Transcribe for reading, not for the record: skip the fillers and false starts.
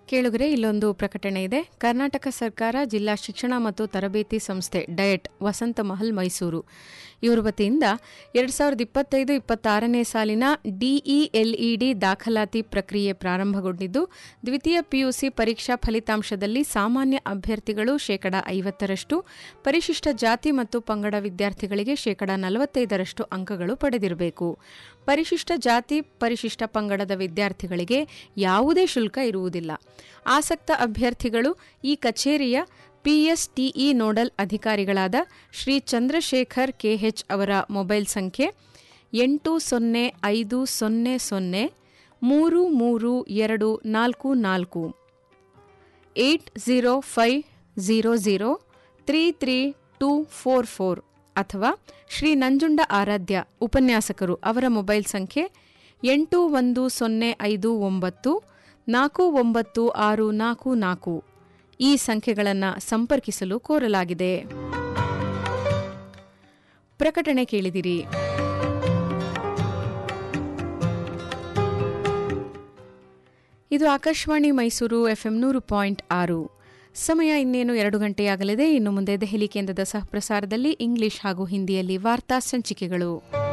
ಕೇಳುಗರೆ, ಇಲ್ಲೊಂದು ಪ್ರಕಟಣೆ ಇದೆ. ಕರ್ನಾಟಕ ಸರ್ಕಾರ ಜಿಲ್ಲಾ ಶಿಕ್ಷಣ ಮತ್ತು ತರಬೇತಿ ಸಂಸ್ಥೆ ಡಯಟ್ ವಸಂತ ಮಹಲ್ ಮೈಸೂರು ಇವರ ವತಿಯಿಂದ 2025-26ನೇ ಸಾಲಿನ ಡಿಇಎಲ್ಇಡಿ ದಾಖಲಾತಿ ಪ್ರಕ್ರಿಯೆ ಪ್ರಾರಂಭಗೊಂಡಿದ್ದು, ದ್ವಿತೀಯ ಪಿಯುಸಿ ಪರೀಕ್ಷಾ ಫಲಿತಾಂಶದಲ್ಲಿ ಸಾಮಾನ್ಯ ಅಭ್ಯರ್ಥಿಗಳು 50%, ಪರಿಶಿಷ್ಟ ಜಾತಿ ಮತ್ತು ಪಂಗಡ ವಿದ್ಯಾರ್ಥಿಗಳಿಗೆ 45% ಅಂಕಗಳು ಪಡೆದಿರಬೇಕು. ಪರಿಶಿಷ್ಟ ಜಾತಿ, ಪರಿಶಿಷ್ಟ ಪಂಗಡದ ವಿದ್ಯಾರ್ಥಿಗಳಿಗೆ ಯಾವುದೇ ಶುಲ್ಕ ಇರುವುದಿಲ್ಲ. ಆಸಕ್ತ ಅಭ್ಯರ್ಥಿಗಳು ಈ ಕಚೇರಿಯ ಪಿಎಸ್ಟಿಇ ನೋಡಲ್ ಅಧಿಕಾರಿಗಳಾದ ಶ್ರೀ ಚಂದ್ರಶೇಖರ್ ಕೆಎಚ್ ಅವರ ಮೊಬೈಲ್ ಸಂಖ್ಯೆ 8050033244 8050033244 ಅಥವಾ ಶ್ರೀ ನಂಜುಂಡ ಆರಾಧ್ಯ ಉಪನ್ಯಾಸಕರು ಅವರ ಮೊಬೈಲ್ ಸಂಖ್ಯೆ 8109949644 ಈ ಸಂಖ್ಯೆಗಳನ್ನು ಸಂಪರ್ಕಿಸಲು ಕೋರಲಾಗಿದೆ. ಪ್ರಕಟಣೆ ಕೇಳಿದಿರಿ. ಇದು ಆಕಾಶವಾಣಿ ಮೈಸೂರು ಎಫ್ಎಂ 100.6. ಸಮಯ ಇನ್ನೇನು 2 ಗಂಟೆಯಾಗಲಿದೆ. ಇನ್ನು ಮುಂದೆ ದೆಹಲಿ ಕೇಂದ್ರದ ಸಹಪ್ರಸಾರದಲ್ಲಿ ಇಂಗ್ಲಿಷ್ ಹಾಗೂ ಹಿಂದಿಯಲ್ಲಿ ವಾರ್ತಾ ಸಂಚಿಕೆಗಳು.